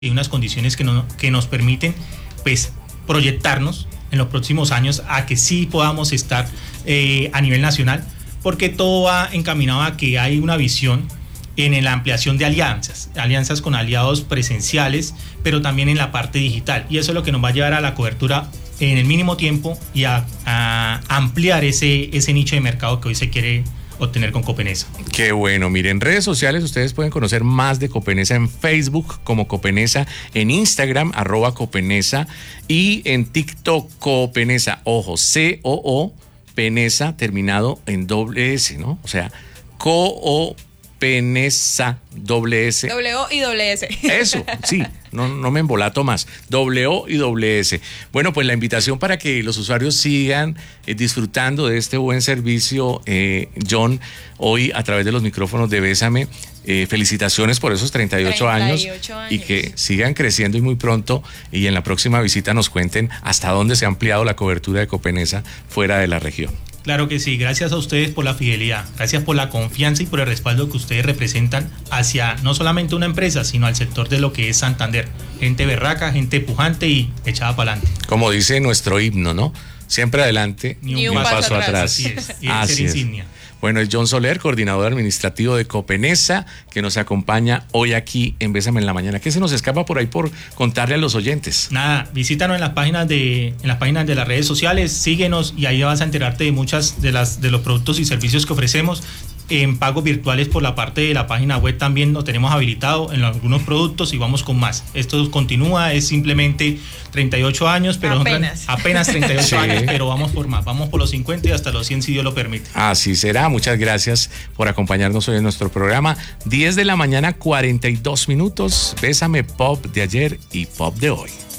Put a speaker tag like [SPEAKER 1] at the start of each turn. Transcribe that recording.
[SPEAKER 1] y unas condiciones que nos permiten pues proyectarnos en los próximos años a que sí podamos estar a nivel nacional, porque todo va encaminado a que hay una visión en la ampliación de alianzas con aliados presenciales, pero también en la parte digital, y eso es lo que nos va a llevar a la cobertura en el mínimo tiempo y a ampliar ese nicho de mercado que hoy se quiere obtener con Copenesa.
[SPEAKER 2] Qué bueno, miren, redes sociales, ustedes pueden conocer más de Copenesa en Facebook como Copenesa, en Instagram @Copenesa y en TikTok Copenesa, ojo, COO Penesa terminado en doble S, ¿no? O sea, Penesa, doble S.
[SPEAKER 3] W y doble S.
[SPEAKER 2] Eso, sí, no me embolato más. W y doble S. Bueno, pues la invitación para que los usuarios sigan disfrutando de este buen servicio, John, hoy a través de los micrófonos de Bésame. Felicitaciones por esos 38 años y que sigan creciendo y muy pronto, y en la próxima visita nos cuenten hasta dónde se ha ampliado la cobertura de Copenesa fuera de la región.
[SPEAKER 1] Claro que sí, gracias a ustedes por la fidelidad, gracias por la confianza y por el respaldo que ustedes representan hacia no solamente una empresa, sino al sector de lo que es Santander. Gente berraca, gente pujante y echada para adelante.
[SPEAKER 2] Como dice nuestro himno, ¿no? Siempre adelante,
[SPEAKER 3] ni un paso atrás.
[SPEAKER 1] Así es, y ser insignia.
[SPEAKER 2] Bueno, es John Soler, coordinador administrativo de Copenesa, que nos acompaña hoy aquí en Bésame en la Mañana. ¿Qué se nos escapa por ahí por contarle a los oyentes?
[SPEAKER 1] Nada, visítanos en las páginas de las redes sociales, síguenos y ahí vas a enterarte de muchas de los productos y servicios que ofrecemos. En pagos virtuales por la parte de la página web también lo tenemos habilitado en algunos productos y vamos con más. Esto continúa, es simplemente 38 años, pero apenas 38 sí. años, pero vamos por más, vamos por los 50 y hasta los 100 si Dios lo permite.
[SPEAKER 2] Así será, muchas gracias por acompañarnos hoy en nuestro programa. 10 de la mañana, 42 minutos, Bésame, pop de ayer y pop de hoy.